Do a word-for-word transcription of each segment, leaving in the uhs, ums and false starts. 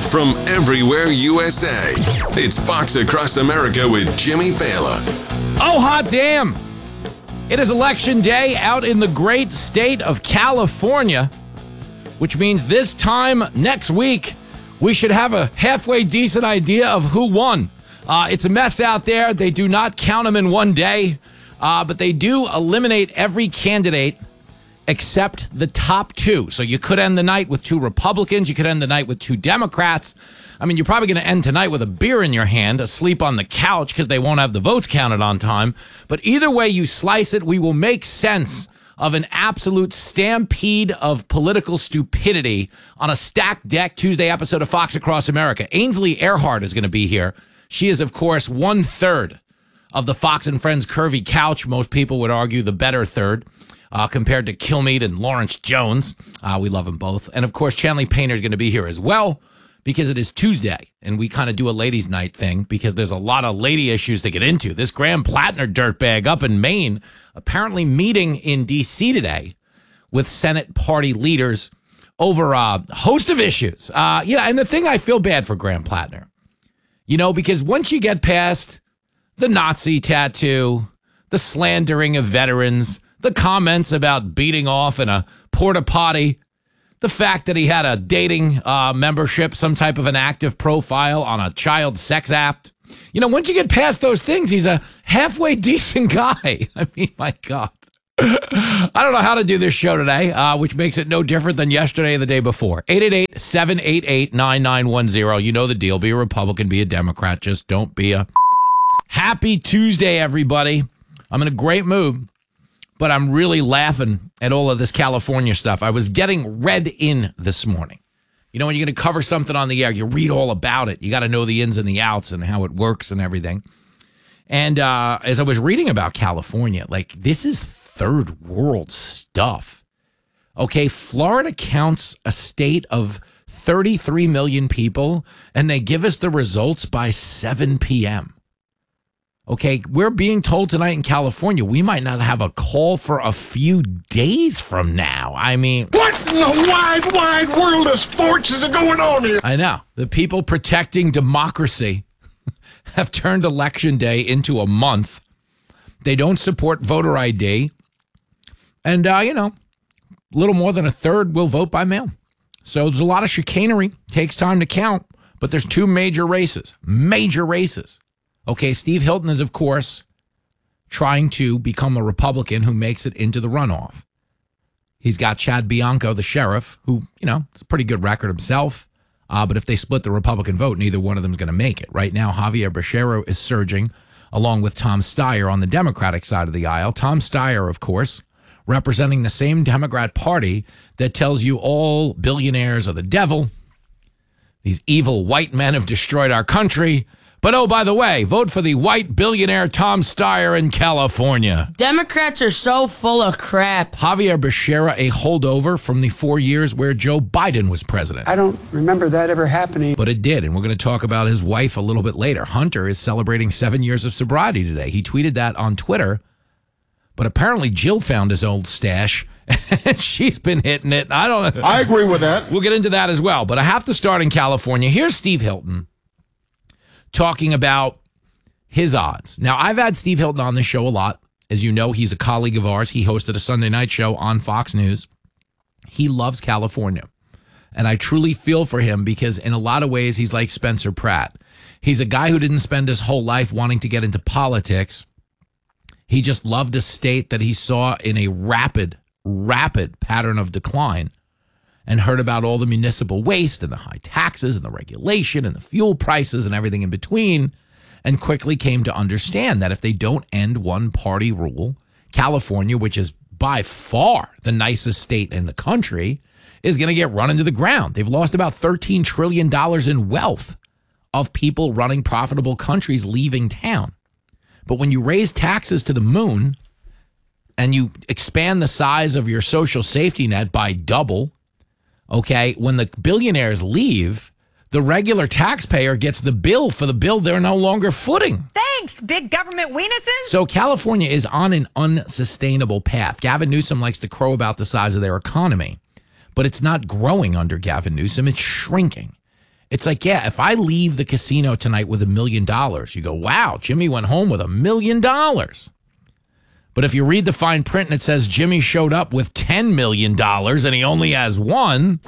from everywhere U S A. It's Fox Across America with Jimmy Failla. Oh, hot damn. It is election day out in the great state of California, which means this time next week, we should have a halfway decent idea of who won. Uh, it's a mess out there. They do not count them in one day, uh, but they do eliminate every candidate except the top two. So you could end the night with two Republicans. You could end the night with two Democrats. I mean, you're probably going to end tonight with a beer in your hand, asleep on the couch because they won't have the votes counted on time. But either way you slice it, we will make sense of an absolute stampede of political stupidity on a stacked deck Tuesday episode of Fox Across America. Ainsley Earhardt is going to be here. She is, of course, one third of the Fox and Friends curvy couch. Most people would argue the better third. Uh, compared to Kilmeade and Lawrence Jones. Uh, we love them both. And, of course, Chanley Painter is going to be here as well because it is Tuesday, and we kind of do a ladies' night thing because there's a lot of lady issues to get into. This Graham Plattner dirtbag up in Maine apparently meeting in D C today with Senate party leaders over a host of issues. Uh, yeah, and the thing I feel bad for Graham Plattner, you know, because once you get past the Nazi tattoo, the slandering of veterans, the comments about beating off in a porta potty, the fact that he had a dating uh, membership, some type of an active profile on a child sex app. You know, once you get past those things, he's a halfway decent guy. I mean, my God. I don't know how to do this show today, uh, which makes it no different than yesterday and the day before. eight eight eight, seven eight eight, nine nine one zero. You know the deal. Be a Republican, be a Democrat. Just don't be a... Happy Tuesday, everybody. I'm in a great mood. But I'm really laughing at all of this California stuff. I was getting read in this morning. You know, when you're going to cover something on the air, you read all about it. You got to know the ins and the outs and how it works and everything. And uh, as I was reading about California, like, this is third world stuff. Okay, Florida counts a state of thirty-three million people, and they give us the results by seven p.m. Okay, we're being told tonight in California we might not have a call for a few days from now. I mean... What in the wide, wide world of sports is going on here? I know. The people protecting democracy have turned Election Day into a month. They don't support voter I D. And, uh, you know, a little more than a third will vote by mail. So there's a lot of chicanery. Takes time to count. But there's two major races. Major races. Okay, Steve Hilton is, of course, trying to become a Republican who makes it into the runoff. He's got Chad Bianco, the sheriff, who, you know, it's a pretty good record himself. Uh, but if they split the Republican vote, neither one of them is going to make it. Right now, Javier Becerra is surging, along with Tom Steyer on the Democratic side of the aisle. Tom Steyer, of course, representing the same Democrat Party that tells you all billionaires are the devil. These evil white men have destroyed our country. But, oh, by the way, vote for the white billionaire Tom Steyer in California. Democrats are so full of crap. Javier Becerra, a holdover from the four years where Joe Biden was president. I don't remember that ever happening. But it did, and we're going to talk about his wife a little bit later. Hunter is celebrating seven years of sobriety today. He tweeted that on Twitter, but apparently Jill found his old stash, and she's been hitting it. I don't know. I agree with that. We'll get into that as well, but I have to start in California. Here's Steve Hilton talking about his odds. Now, I've had Steve Hilton on this show a lot. As you know, he's a colleague of ours. He hosted a Sunday night show on Fox News. He loves California. And I truly feel for him because in a lot of ways, he's like Spencer Pratt. He's a guy who didn't spend his whole life wanting to get into politics. He just loved a state that he saw in a rapid, rapid pattern of decline, and heard about all the municipal waste and the high taxes and the regulation and the fuel prices and everything in between, and quickly came to understand that if they don't end one-party rule, California, which is by far the nicest state in the country, is going to get run into the ground. They've lost about thirteen trillion dollars in wealth of people running profitable countries leaving town. But when you raise taxes to the moon and you expand the size of your social safety net by double, okay, when the billionaires leave, the regular taxpayer gets the bill for the bill they're no longer footing. Thanks, big government weenuses. So California is on an unsustainable path. Gavin Newsom likes to crow about the size of their economy, but it's not growing under Gavin Newsom. It's shrinking. It's like, yeah, if I leave the casino tonight with a million dollars, you go, wow, Jimmy went home with a million dollars. But if you read the fine print and it says Jimmy showed up with ten million dollars and he only has one,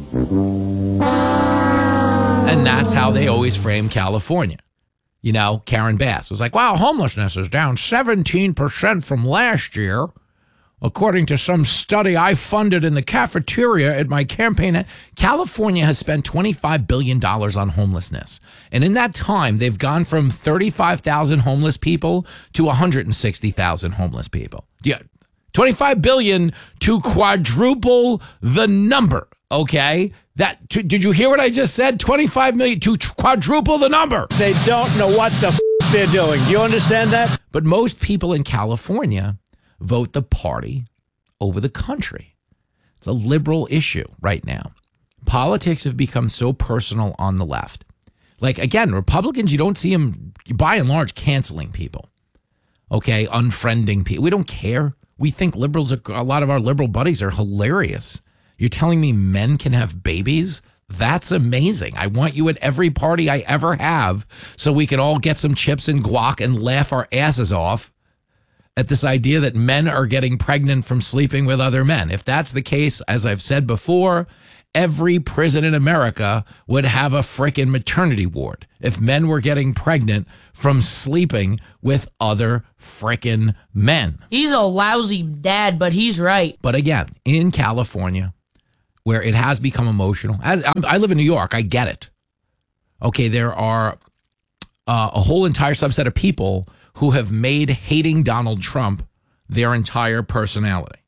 and that's how they always frame California. You know, Karen Bass was like, wow, homelessness is down seventeen percent from last year, according to some study I funded in the cafeteria at my campaign. California has spent twenty-five billion dollars on homelessness. And in that time, they've gone from thirty-five thousand homeless people to one hundred sixty thousand homeless people. Yeah, twenty-five billion dollars to quadruple the number, okay? That to, did you hear what I just said? twenty-five million dollars to quadruple the number. They don't know what the f- they're doing. Do you understand that? But most people in California vote the party over the country. It's a liberal issue right now. Politics have become so personal on the left. Like, again, Republicans, you don't see them, by and large, canceling people. Okay, unfriending people. We don't care. We think liberals, are, a lot of our liberal buddies are hilarious. You're telling me men can have babies? That's amazing. I want you at every party I ever have so we can all get some chips and guac and laugh our asses off at this idea that men are getting pregnant from sleeping with other men. If that's the case, as I've said before, every prison in America would have a frickin' maternity ward if men were getting pregnant from sleeping with other frickin' men. He's a lousy dad, but he's right. But again, in California, where it has become emotional, as I live in New York, I get it. Okay, there are uh, a whole entire subset of people who have made hating Donald Trump their entire personality.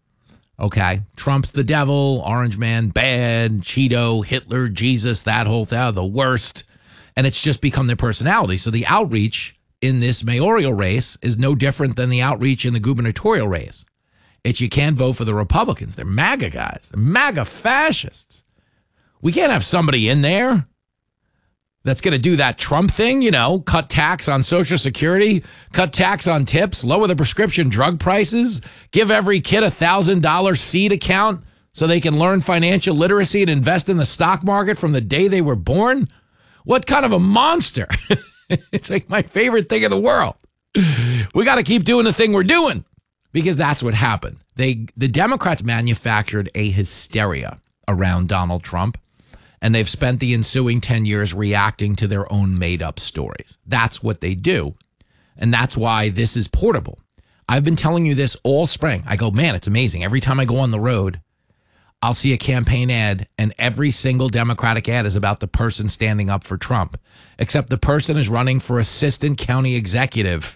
Okay, Trump's the devil, Orange Man, bad, Cheeto, Hitler, Jesus, that whole thing, the worst. And it's just become their personality. So the outreach in this mayoral race is no different than the outreach in the gubernatorial race. It's you can't vote for the Republicans. They're MAGA guys. They're MAGA fascists. We can't have somebody in there that's going to do that Trump thing, you know, cut tax on Social Security, cut tax on tips, lower the prescription drug prices, give every kid a one thousand dollars seed account so they can learn financial literacy and invest in the stock market from the day they were born. What kind of a monster? It's like my favorite thing in the world. We got to keep doing the thing we're doing because that's what happened. They, the Democrats manufactured a hysteria around Donald Trump. And they've spent the ensuing ten years reacting to their own made-up stories. That's what they do. And that's why this is portable. I've been telling you this all spring. I go, man, it's amazing. Every time I go on the road, I'll see a campaign ad, and every single Democratic ad is about the person standing up for Trump, except the person is running for assistant county executive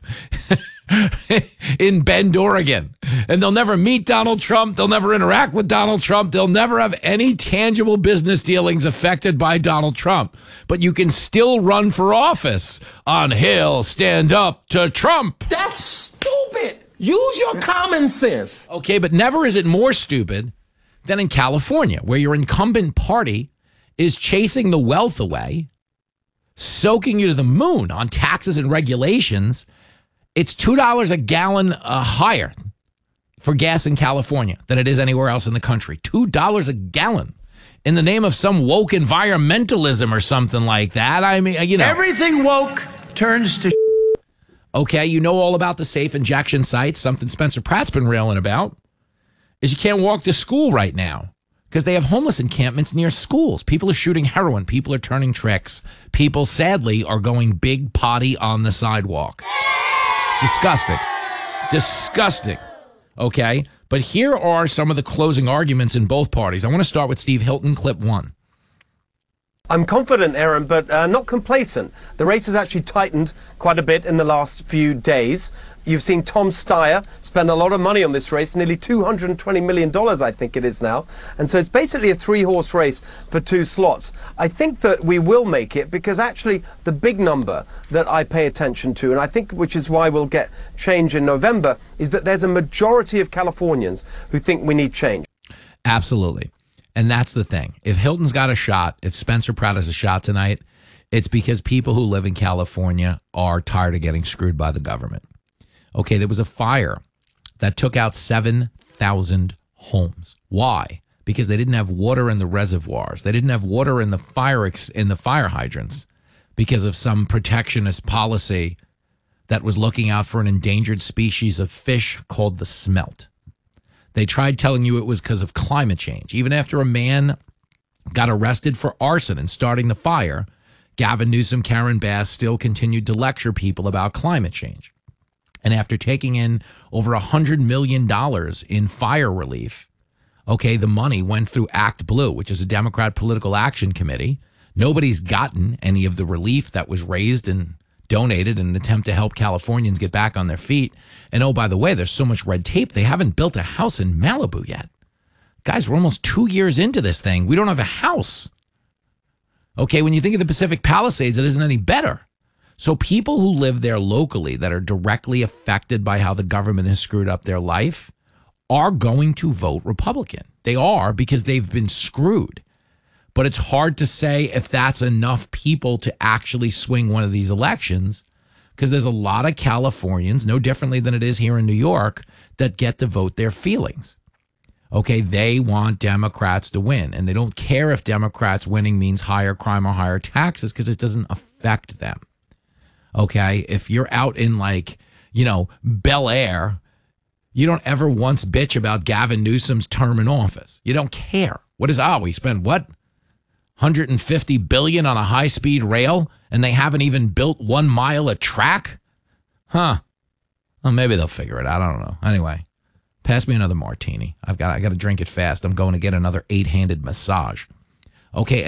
in Bend, Oregon. And they'll never meet Donald Trump. They'll never interact with Donald Trump. They'll never have any tangible business dealings affected by Donald Trump. But you can still run for office on Hill, stand up to Trump. That's stupid. Use your common sense. Okay, but never is it more stupid than in California, where your incumbent party is chasing the wealth away, soaking you to the moon on taxes and regulations. It's two dollars a gallon uh, higher for gas in California than it is anywhere else in the country. two dollars a gallon in the name of some woke environmentalism or something like that. I mean, you know. Everything woke turns to Okay, you know all about the safe injection sites, something Spencer Pratt's been railing about, is you can't walk to school right now because they have homeless encampments near schools. People are shooting heroin. People are turning tricks. People, sadly, are going big potty on the sidewalk. It's disgusting. Disgusting. Okay? But here are some of the closing arguments in both parties. I want to start with Steve Hilton, clip one. I'm confident, Aaron, but uh, not complacent. The race has actually tightened quite a bit in the last few days. You've seen Tom Steyer spend a lot of money on this race, nearly two hundred twenty million dollars, I think it is now. And so it's basically a three-horse race for two slots. I think that we will make it because actually the big number that I pay attention to, and I think which is why we'll get change in November, is that there's a majority of Californians who think we need change. Absolutely. And that's the thing. If Hilton's got a shot, if Spencer Pratt has a shot tonight, it's because people who live in California are tired of getting screwed by the government. Okay, there was a fire that took out seven thousand homes. Why? because they didn't have water in the reservoirs. They didn't have water in the fire ex- in the fire hydrants because of some protectionist policy that was looking out for an endangered species of fish called the smelt. They tried telling you it was because of climate change. Even after a man got arrested for arson and starting the fire, Gavin Newsom, Karen Bass still continued to lecture people about climate change. And after taking in over one hundred million dollars in fire relief, okay, the money went through Act Blue, which is a Democrat political action committee. Nobody's gotten any of the relief that was raised and donated in an attempt to help Californians get back on their feet. And oh, by the way, there's so much red tape, they haven't built a house in Malibu yet. Guys, we're almost two years into this thing. We don't have a house. Okay, when you think of the Pacific Palisades, it isn't any better. So people who live there locally that are directly affected by how the government has screwed up their life are going to vote Republican. They are, because they've been screwed. But it's hard to say if that's enough people to actually swing one of these elections, because there's a lot of Californians, no differently than it is here in New York, that get to vote their feelings. Okay, they want Democrats to win, and they don't care if Democrats winning means higher crime or higher taxes because it doesn't affect them. Okay, if you're out in, like, you know, Bel Air, you don't ever once bitch about Gavin Newsom's term in office. You don't care. What is, oh, we spent what? one hundred fifty billion dollars on a high-speed rail, and they haven't even built one mile of track? Huh. Well, maybe they'll figure it out. I don't know. Anyway, pass me another martini. I've got I got to drink it fast. I'm going to get another eight-handed massage. Okay.